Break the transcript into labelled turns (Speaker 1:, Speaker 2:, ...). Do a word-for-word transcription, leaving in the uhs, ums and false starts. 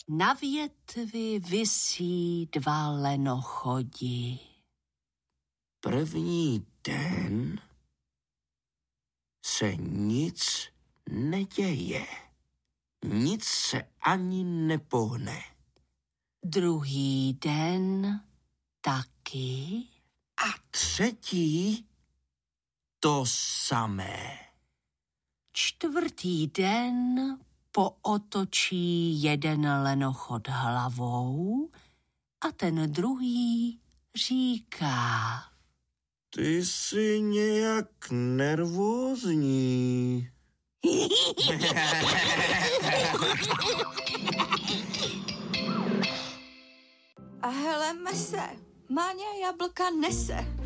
Speaker 1: Na větvi visí dva lenochodi.
Speaker 2: První den se nic neděje. Nic se ani nepohne.
Speaker 1: Druhý den taky.
Speaker 2: A třetí to samé.
Speaker 1: Čtvrtý den pootočí jeden lenochod hlavou a ten druhý říká:
Speaker 2: Ty jsi nějak nervózní.
Speaker 3: A heleme se, Máňa jablka nese.